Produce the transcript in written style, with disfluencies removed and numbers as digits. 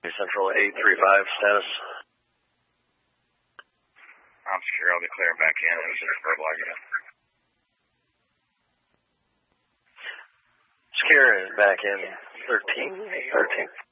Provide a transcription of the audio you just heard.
Central 835 status. I'm secure. I'll be clearing back in. It was just a verbal argument. Secure is back in 13.